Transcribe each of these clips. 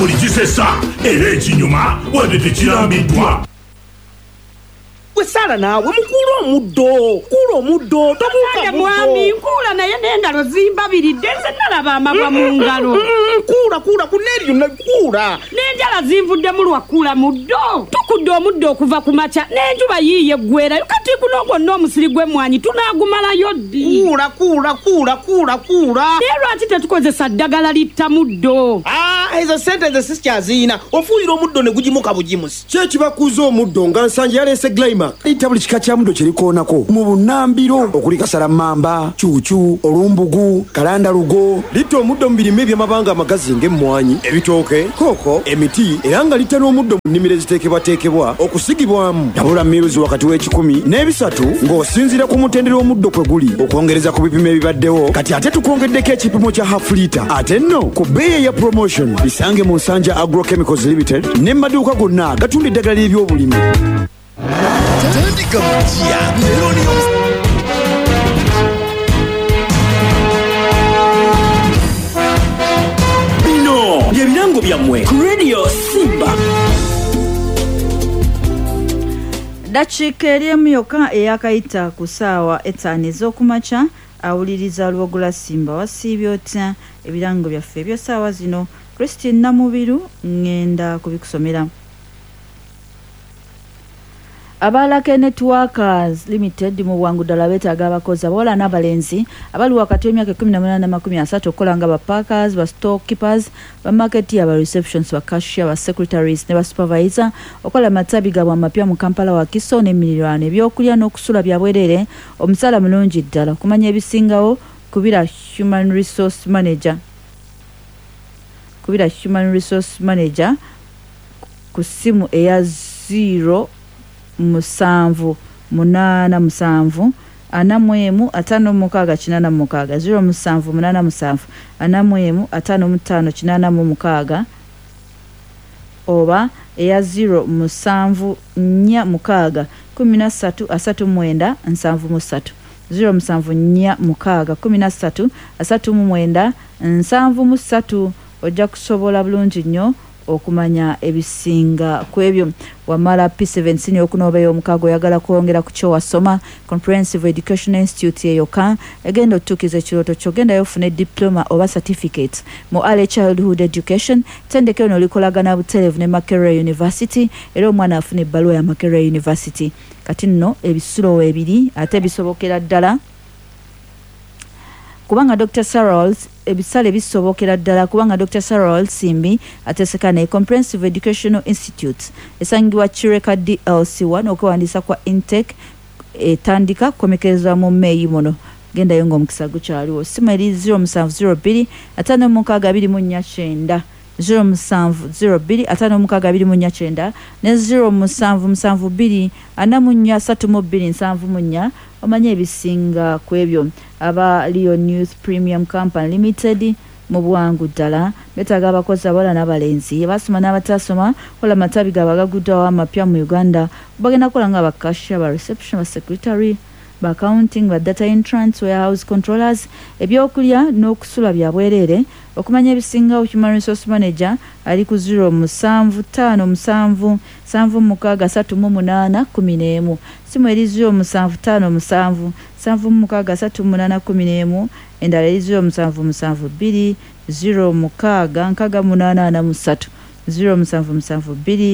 Ulijisesa ereji nyuma wadete chilamidwa. Sala nawe mukula omuddo tobuka mwami nkula naye n'engalo zimbabiridde nze nalaba amabwa mu ngalo kula kuneri nakula n'enjala zinvudde mu lwakula muddo tukudde omuddo okuva ku makya n'enjuba yiiye eggwerayo kati guno gwonna omusiri gw'emmwanyi tunaagumalayo ddi kula naye lwaki tetukozesa ddagala litta muddo ezo sente ze sikyaziyina ofuuyira omuddo ne gugimuka bugimusi kyekibakuza omuddo nga nsanja yaleese glaima ita buli kika kya muddo kirikoonako mu bunnambiro okuli kasalamamba cuucu olumbugu kalandalugo litta omuddo mu birime eby'amabanga amagazi ng'emmwanyi ebitooke kooko emiti era nga litta n'omuddo mu nnimiro eziteekebwateekebwa okusigibwamu tabula miruzi wakati w'ekikumi n'ebisatu ng'osinziira ku mutendera omuddo kwe guli okwongereza ku bipimo ebibaddewo kati ate tukwongeddeko ekipimo kya half lita ate nno ku bbeeyi eya promotion bisange mu Nsanja Agrochemicals Limited ne maduuka gonna gatunda eddagala ly'ebyobulimi. Bino byebirango byammwe ku Radio Simba. Dakiika eriemu yokka eyakayita ku ssaawa 5 ez'okumakya awuliriza Lwogula Simba wasiibye otya ebirango byaffe eby'essaawa zino. Christine Namubiru ngenda kubikusomera. Abalake Networkers Limited mu bwangu ddala beetaaga abakozi abawola n'abalenzi abali wakati w'emyaka 18 na 30 okukola nga ba packers, ba store keepers, ba market ya ba receptions, ba cashier, ba secretaries ne ba supervisor okola matabi gabwa amapya mu Kampala wa Kiso n'emiriraano ebyokulya n'okusula bya bwerere omusala mulungi ddala kumanya ebisingawo kubira Human Resource Manager ku simu eya 0787 anamwemu 5686 0787 anamwemu 5586 oba eya 0746 1339 73 0746 1339 73 ojja kusobola bulungi nnyo okumanya ebisinga kwebyo. Wamala P7 senior okunobeya omukago oyagala kwongera ku kyo wasoma Comprehensive Education Institute eyoka egenda otukiza ekirooto kyo genda yofuna diploma oba certificate mu early childhood education tendekero nolikolagana buterevu ne Makerere University era omwana afuna ebbaluwa ya Makerere University. Kati nno ebisulo ebiri ate bisobokera ddala kubanga Dr. Sarol's ebisale bisobokera ddala kubanga Dr. Sarol Simbi ateseka ne Comprehensive Educational Institute esangibwa Chireka DLC1 okuwandiisa kwa intake etandika kukomekereza mu May muno genda yongo omukisa gukyaliwo. Simu eri 0702 5624 0702 5624 ne 0772 44324 omanye ebisinga kwebyo. Aba Leon Youth Premium Company Limited mu bwangu ddala betaaga abakozi abawola n'abalenzi basoma n'abatasoma kola matabi gabagaguddawo amapya mu Uganda bagenda kola nga bakasha ba reception ba secretary ba accounting ba data entrance warehouse controllers ebyokulya n'okusula bya bwerere okumanya ebisingawo. Human Resource Manager ali ku 0757 763 simu eri 0757 763 endala eri 0772 066883 0772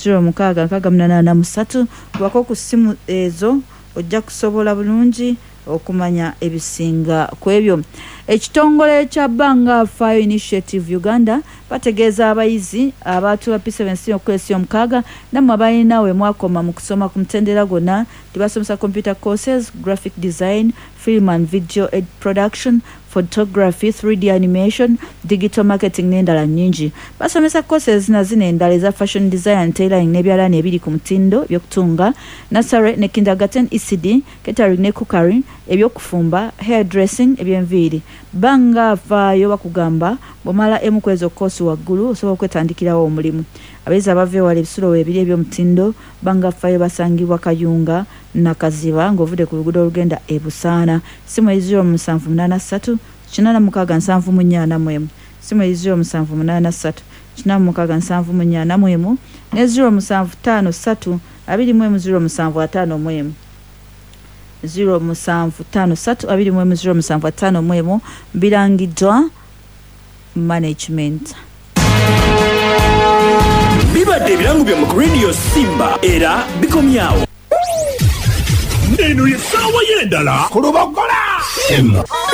066883 bwako ku simu ezo ojja kusobola bulungi okumanya ebisinga kwebyo. Ekitongole kya Banga Fire Initiative Uganda bategeeza abayizi abaatuwa P7 okwesi omukaaga namwe abalina we mwakoma mu kusoma ku mutendera gonna tibasomesa computer courses, graphic design, film and video production, photography, 3D animation, digital marketing n'endala nnyingi. Basomesa courses na zino endala eza fashion design and tailoring n'ebyalaani ebiri ku mutindo by'okutunga, nursery ne kindergarten ECD, catering ne cookery, ebyokufumba, hairdressing, eby'enviiri. Banga vaayo bakugamba bw'omala emu kwezo koosi waggulu osobola okwetandikirawo omulimu. Abayizi abava ewala ebisulo ebiri eby'omutindo Banga vaayo basangibwa Kayunga Nakaziba ng'ovudde ku luguudo olugenda e Busaana. Simu eri 0783 8674 simu eri 0783 4674 ne 0753 210751 0753 birangiddwa management. Bibadde ebirango byammwe ku Radio Simba era bikomyawo. Eno ye ssaawa y'endala ku Lubogola.